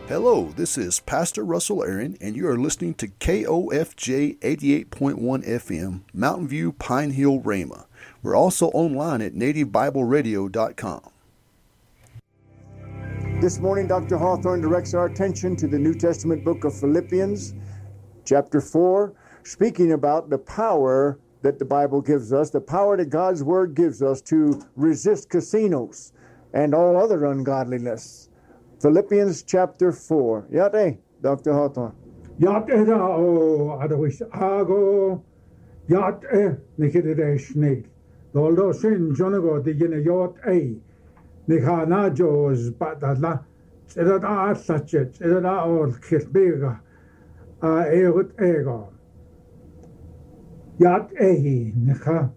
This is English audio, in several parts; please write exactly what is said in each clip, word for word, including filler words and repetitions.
Hello, this is Pastor Russell Aaron, and you are listening to K O F J eighty-eight point one F M, Mountain View, Pine Hill, Rhema. We're also online at native bible radio dot com. This morning, Doctor Hawthorne directs our attention to the New Testament book of Philippians, chapter four, speaking about the power that the Bible gives us, the power that God's Word gives us to resist casinos and all other ungodliness. Philippians chapter four. Yate, Doctor Hawthorne. Yate da o adawis ago yate nikideshni. Doldo sin jonago digine yot a nikana jos badala. Sedada sachet, sedada or kitbiga a egot ego. Yat ehi nika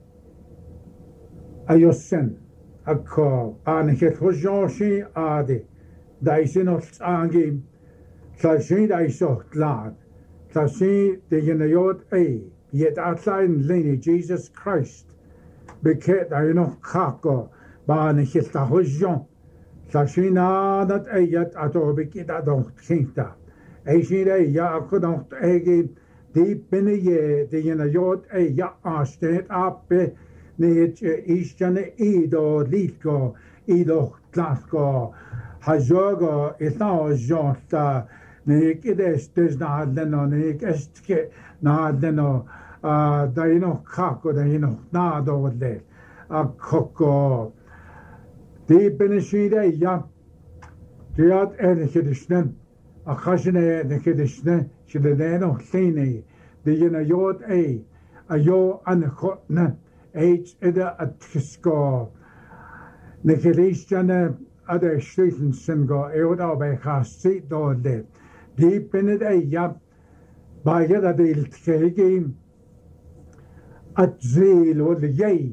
ayosen akko aniket hojoshi adi. Daisyn oll angim, llasin daisoch glad, llasin diginayod ei, yet atlain lini Jesus Christ, beket dainoch kako, ba nichil tahojon, llasin adat eyat ato bikit adoch kinta, eisin ei ya akodoch egi, di binne ye diginayod ei ya astet appe, nit isjane ido litko, ido glasko, Hajogo ithao jonta nik ides des na leno nik estke na leno uh daino kako daino na do le a koko di benishide ya diat en kedishnen a khashne ne kedishne shideno khini di yena yot a a yo an khotna h ida atkisko ne kedishne Other students and go out of a cast seat door there. Deep in it, a yap by the deal taking at zeal or the yay.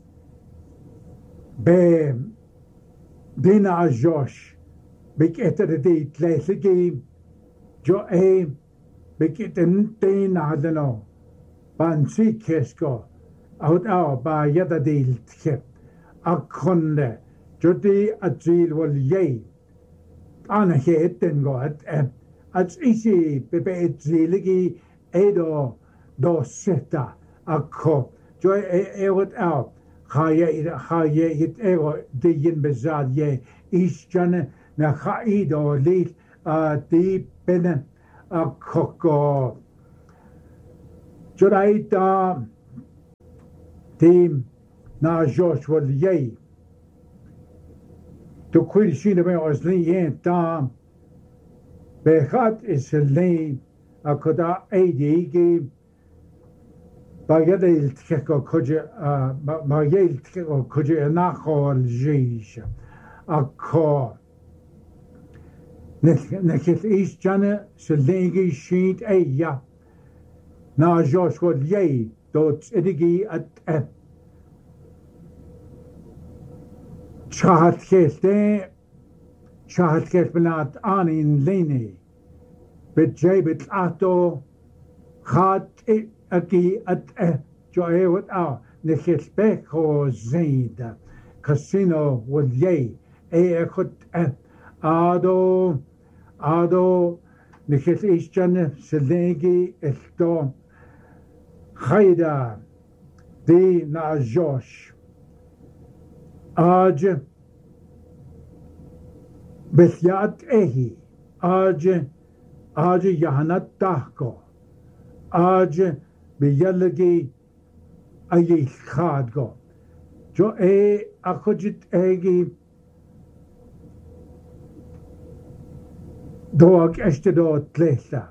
Bam Dina Josh, big at the deed, place game. Jo a big it in Dane, I don't know. Bansi Kesko out out by the other deal tip. A conde. Jodi adil wal yei. Ana het den go at at isi bebe adiligi edo do seta akko. Joy ewot out. Khaya khaya hit ego digin bezad ye isjane na khaido lit a di benen akko. Jodaita team na Josh wal yei. To quit she the way was lee tam Behat is a lane a coda eighty game by Yadil Teko Koja by Yale Teko Koja Nachol Jish a core Nekit East Jana Selegi sheet a ya now Josh would yay dot edigi at a Chahat Keste, Chahat Kespenat Anin Lene, but Jabit Ato, Hat Aki at E, Joe out, Nekespeko Zaid, Casino with Ye, Eekut E, Ado, Ado, Nekes Eastjan, Selegi, Esto, Haida, Di Na Josh. Aj Bethyat Ehi, Aj Aj Yahanat Tahko, Aj Biyalagi Ayi Khadgo, Jo E Akojit Egi Doak Estedo Tlesa,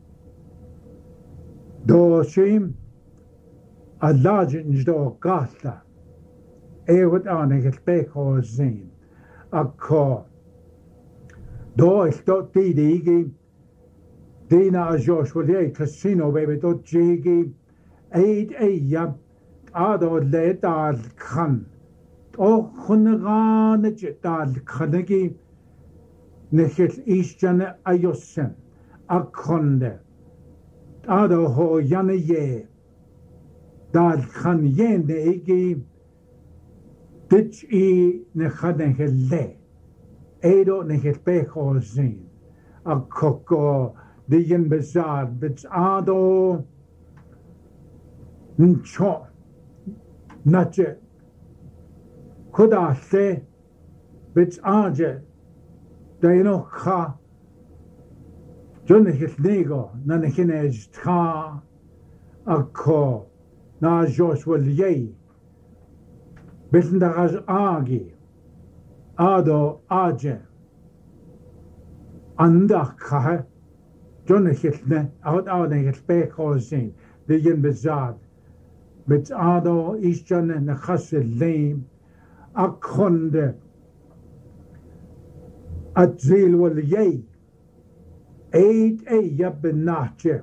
Do Shim Alajin Do Gasta. Eeuwig aan het peko zien. Akko. Do is tot die digi. Dina Joshua die casino baby tot jigi. Eid eia. Ado le dal kan. O khunrane dal kanegi. Nechit isjane ayosen. Akkonde. Ado ho jane ye. Dal kan jende igi. Dit i ne chadden gele. Edo ne het peko zien. a coco digin bizarre bits ado ncho nache kudaste bits aje daino kha Jonathan Nego nanahinej tha akko na Joshua Liye Bisndagaz agi ado aje anda kha Jonathan out out in het speekhozen digin bezad met ado isjan na khasse leem akonde atzil wal Liye Eid e yabbenache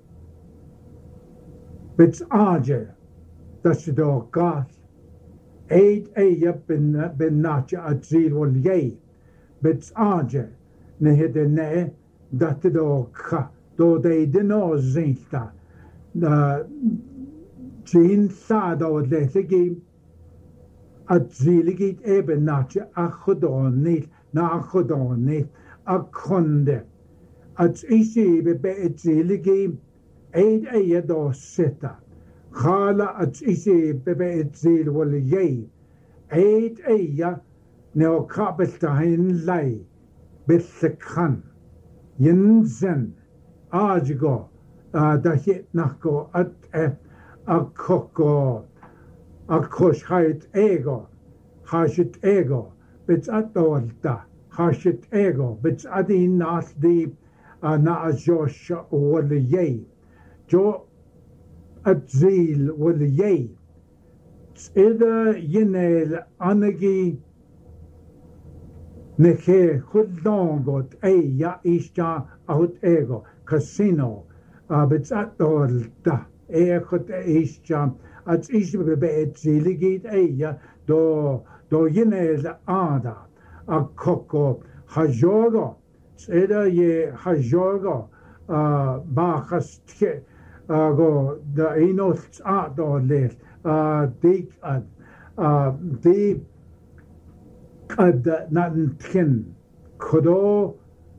bits aje dat je door gaat Eid e yabbenache atzil wal Liye bits aje ne hede ne dat je door ga door de de no zinta na chin sa do lege atzil git e benache achodon niet na achodon niet akonde Als isi be beetziligi eid eye do seta. Khala als isi be beetzil wal yei. Eid eye neo kabeltahin lei. Bissekhan. Yinzen. Ajigo. Da hit nachgo at e. Akoko. Akoshait ego. Hashit ego. Bits at dolta. Hashit ego. Bits adin nas di. na Josh wal Liye Jo atzil wal Liye ida yinel anagi neke khudongot ay ya isha out ego casino bits at dolta e khut isha at isha be etziligit ay ya do do yinel ada a koko hajogo Eda ye hajogo bachas tke go de enos at do les dik ad di ad nan tkin kodo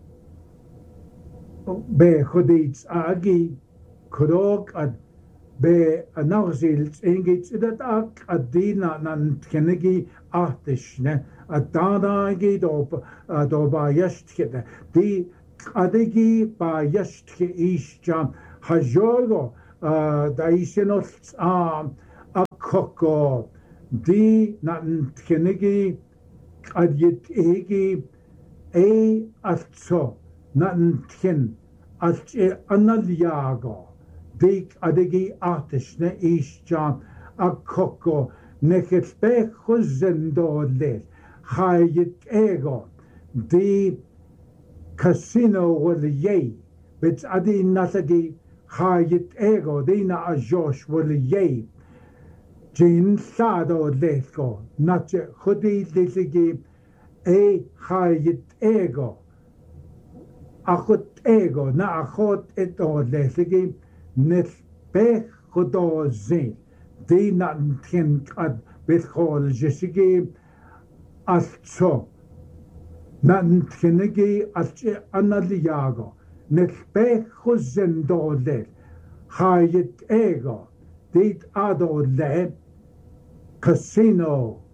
be khodits agi kodok ad be anagzils engits dat ak adina nan tkenegi artishne Adana do do ba yashtke di adegi ba yashtke ishjam hajogo da isenos am akoko di nan tkenegi adyet egi e atso nan tken at analyago di adegi artishne ishjam akoko nekhet khuzendo le Hayit ego di casino wal Liye bits adi nasagi hayit ego di na Josh wal Liye jin sado lesko nache khudi lisigi e hayit ego akhut ego na akhot eto lesigi nespe khudo zin di na tin ad bit khol jisigi Alzo nan tkenegi alce analiago nespecho zendole hayet ego dit ado le casino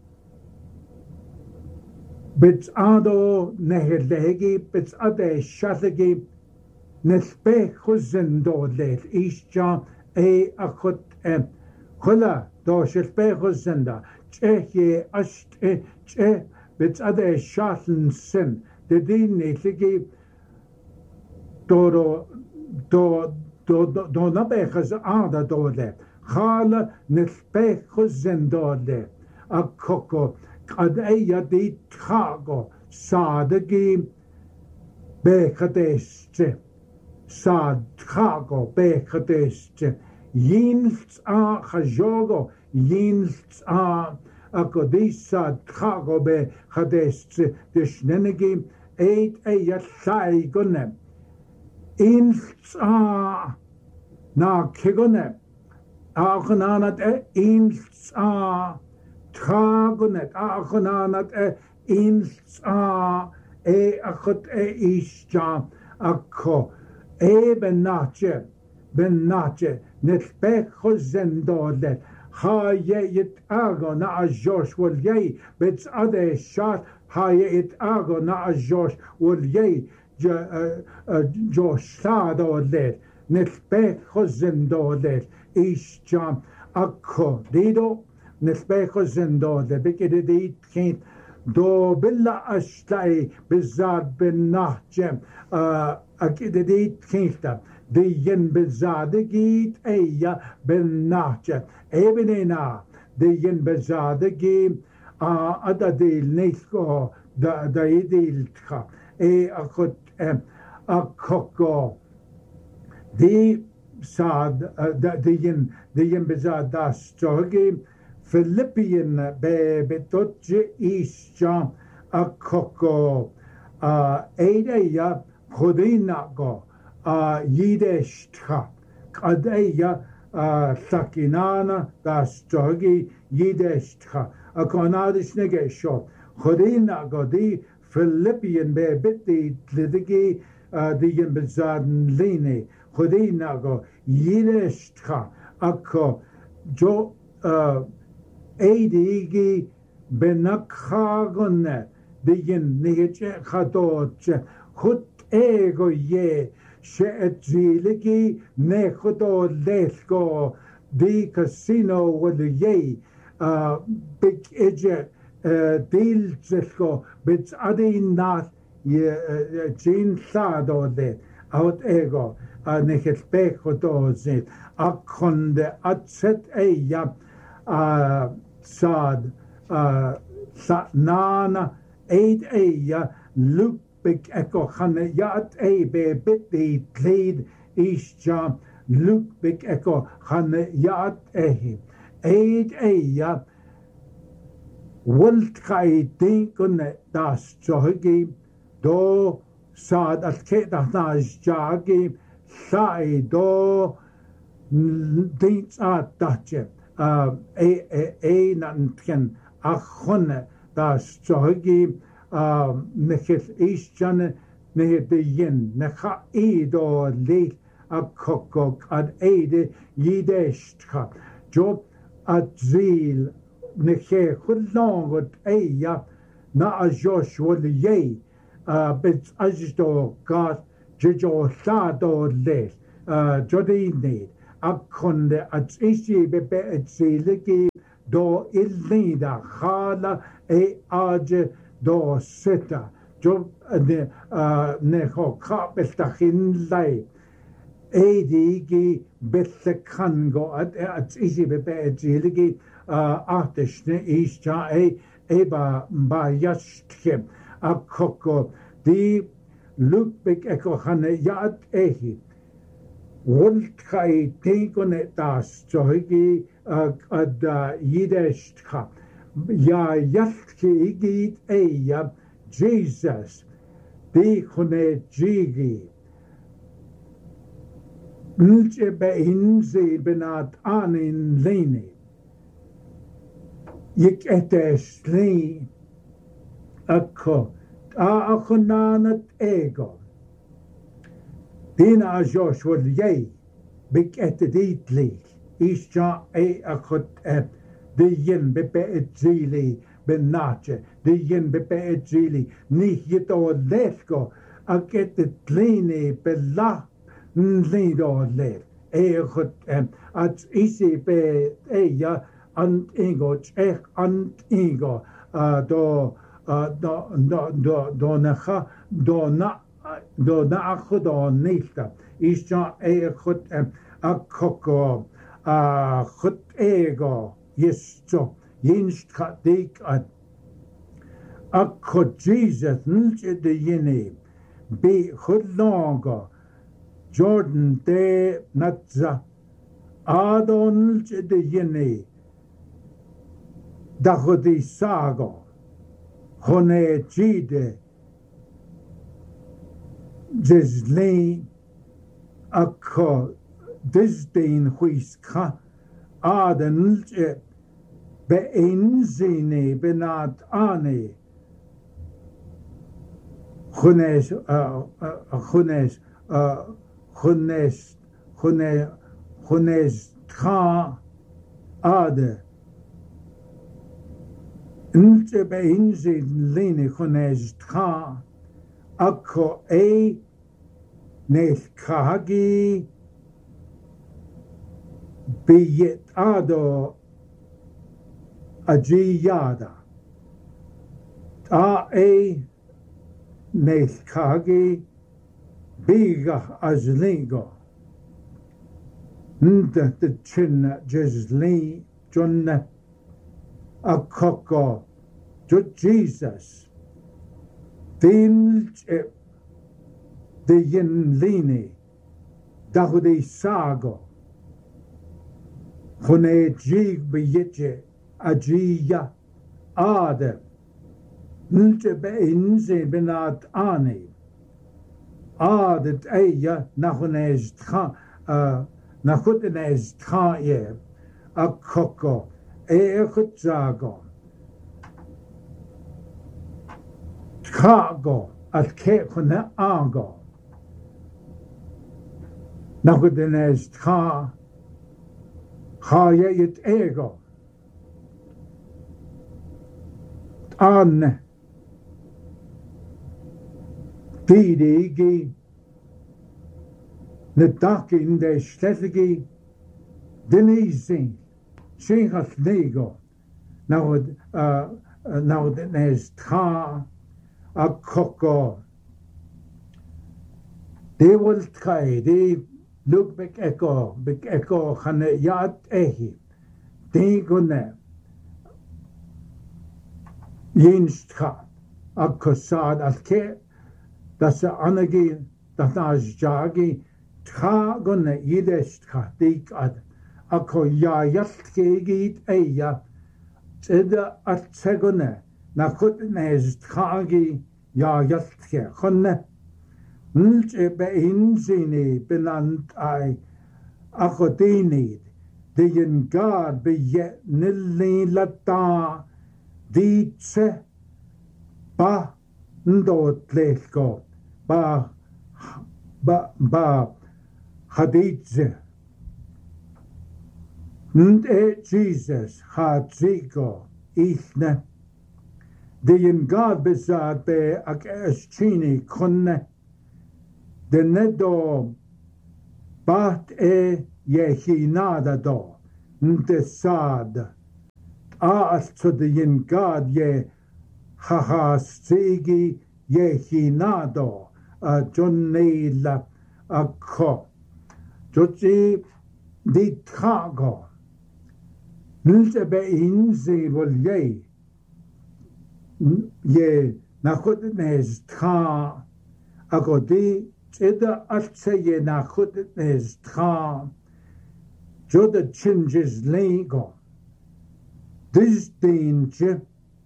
bits ado nehelegi bits ade shategi nespecho zendole isja e akot em khola do shpecho zenda Cheche asht e che bits ade shatlen sin de din netlige do do do do na bechas ada do le khala nespecho zendole a koko ad eya di trago sadegi bechadeste sad trago bechadeste yins a khajogo yins a akodisa trago bechadeste de schnenegi eight eya sai gunne ins a na kigone Achananat e ins a tragonet achananat e ins a e achot e isja Akko e benache benache net becho zendole ha ye it ago na a Josh will ye bits other shot ha ye it ago na a Josh will ye Josh sado let net becho zendole ish jam akko dido net becho zendole bikede dit kent do billa ashtai bizad ben nachjem akide dit kinta de yen bizad git eya ben nachjem ebenena de yen bizad gi ada de nesko da da idil kha e akot akoko de sad da de yen de yen bizad das jogi Philippian be betotje isja a koko a edeya hodina go a yideshtra kadeya a sakinana das jogi yideshtra a konadish nege shot hodina go di Philippian be bitti lidigi di yen bezaden line hodina go yideshtra ako jo Eidigi benakhagonne digin niche khadoche khut ego ye she'etziligi nekhodo lesko di casino with the ye big eje deal zesko bits adi not ye jin sado de out ego nechet pekhodo zit akonde atset eya sad nana eid eya lupik eko khane yat e be bit the played isja lupik eko khane yat ehi eid eya wult kai dinkun das jogi do sad at ke da nas jagi sai do dins at dache e e nantken achonne das jogi nechel isjane ne de yen necha edo le a kokok ad ede yideshtra job adzil neche khulongot eya na a josh wol ye bit ajdo got jojo sado le jodi need akonde at isi bebe etsiliki do illida khala e age do seta job ne ne ho kapeltachin lei edigi betlekango at at isi bebe etsiliki artishne isja e eba ba yashtke akoko di lukbek eko khane yat ehi Wult kai tenkone das jogi ad yideshtka ya yatki igit eya Jesus di khone jigi nche be inze benat anin lene yik etes le akko a akhonanat ego Dina Josh wol ye big at the deedly isja e akot ep de yen bepe etzili benache de yen bepe etzili ni yito lesko aket de tlene bela nlido le e akot at isi be e ya ant ingo ech ant ingo do do do do nacha do na do na akhodo nista isja e khut a koko a khut ego yesto yinst khadik at akho Jesus nche de yene be khut longo Jordan de natza adon nche de yene da khodi sago khone jide Jizli akko disdain huiska aden be enzine benat ane Chunes, chunes, chunes, chunes, chunes tra ade. Nte be inzi lini chunes tra akko e nes kahagi biyet ado ajiyada. Ta e nes kahagi biga azlingo. Nte te chin jezli jonne akoko jo Jesus. Din de yin lini dahudi sago. Hune jig biyetje ajiya ade. Nte be inze benat ani. Adet eya nachunez tra nachunez tra ye akoko e khutzago. Chicago at Cape Hune Argo. Nachunez tra ha ye it ego. An Didigi Nedakin de Stetigi Denizing Shingas Nego now uh now there's Ta a Coco. They will try, they look big echo, big echo Hane Yat Ehi. They gonna Yinstra a Kosad al Ke. Das anagi, das jagi, tra gonne yidestra dik ad, ako ya yastke git eya, zeda at segone, na kutnez tragi, ya yastke, honne, nche be inzini benant ai, ako dinid, de yin gad be yet nilli lata, di tse, ba, ndot lechko. Ba, ba, ba, hadidze. Nde Jesus hadzigo ichne. De in God bezad be ak eschini konne. De nedo bat e yehinada do. Nde sad. Aas to de in God ye hahastigi yehinado. A Jonela a co. Joji di trago. Nilte be inzi vol ye. Ye nachudnes tra. Agodi eda atse ye nachudnes tra. Joda changes lego. Dis dinje.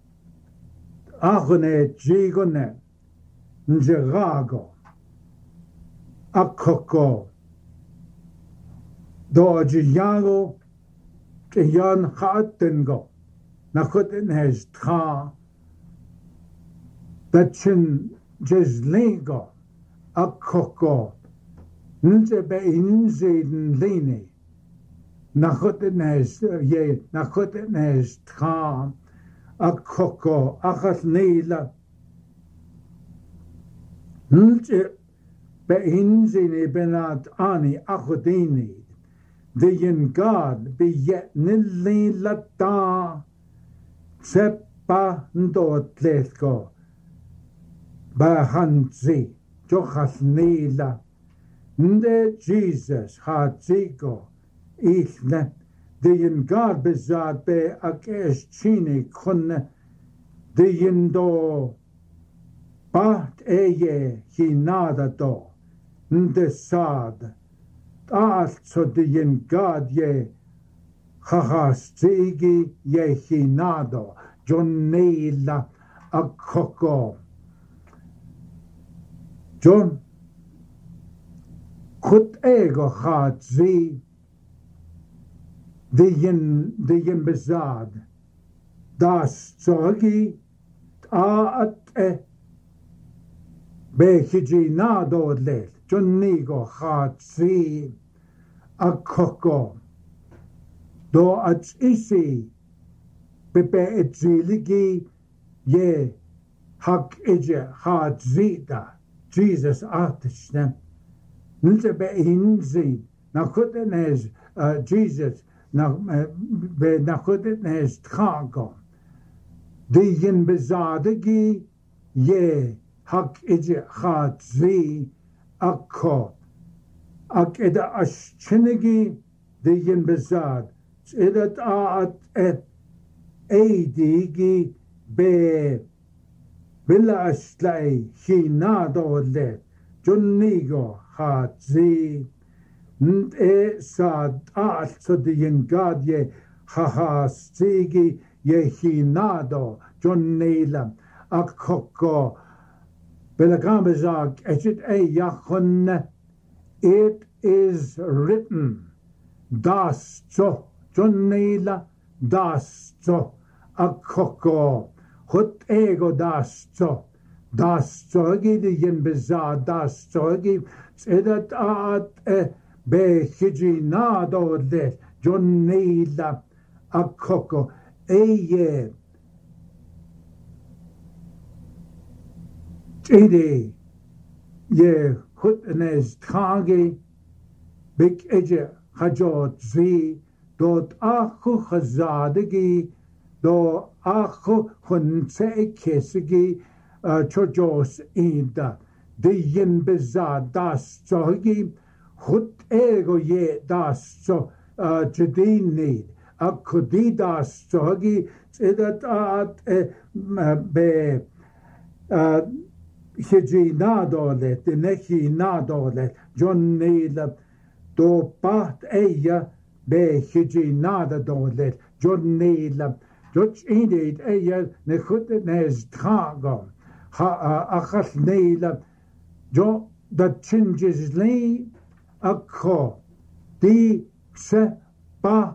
Agone jigone. Njerago Akoko Dojiyago Tiyan Hatengo Nakutin tra Dachin Jeslingo Akoko Nzebe Inzeden Lini Nakutin ye Nakutin tra Akoko Akas Nila Nche be inzini benat ani achodini, de yin God be yet nilli lata, sepa ndot letko, ba hanzi, jochas nila, nde Jesus hadzigo, ichne, de yin God bezad be akesh chini konne, de yin do, Bat eye hinada do, nde sad, taas so de yin God ye, hahastigi ye hinado, jonela a koko. John, kut ego hadzi, de yin, de yin bezad, das zogi, taat e, be hiji na do le Johnny go hat see a koko do at isi pepe etziligi ye hak eje hat zita Jesus artishne nilse be hinzi na kutenes Jesus na be na kutenes trago de yin bezadegi ye hak eje hat zi akko ak eda ashchinigi de yin bezad edat at et eidigi be Villa Ashley, he not all let, Jonigo hat ze, and e sad art so the young god ye, ha ha, stigi ye he nado, John Nela, a coco, Belagambazak, et it a yachon, it is written, das so, John Nela, das so, a coco. Hut ego das so, das zogi de yin bizarre das zogi, edat at e be hiji na do de John Neila a coco eye Ede ye hut nes tage big eje hajot zi dot achu khazadegi do achu hunse kesigi chojos inda de yin bizarre das zogi hut ego ye das so jadin need a kudi das zogi edat at be hiji nadolet de nechi nadolet John Neila do pat eya be hiji nadolet John Neila Dutch indeed eya ne goed nes trago ha achas Neila jo dat changes li akko di se pa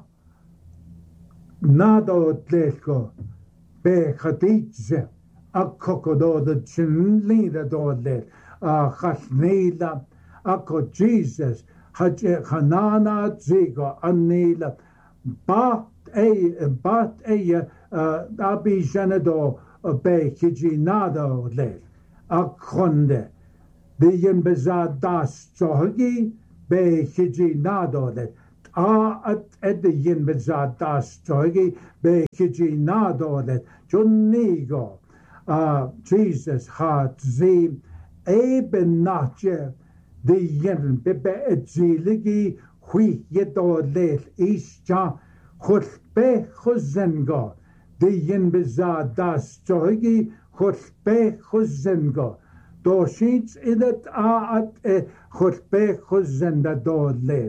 nadotleko be khatitze akko do the chinli the dodle a khasnila akko Jesus haje khanana zigo anila ba a bat a abi janado be kijinado le akonde the yin bezad das zogi be kijinado le a at at the yin bezad das zogi be kijinado le junigo Uh, Jesus hat sie eben nachje de yen bebe etziligi hui yedolel isja khutbe khuzengo de yen bezad das zogi khutbe khuzengo do shits idat a at khutbe khuzenda dole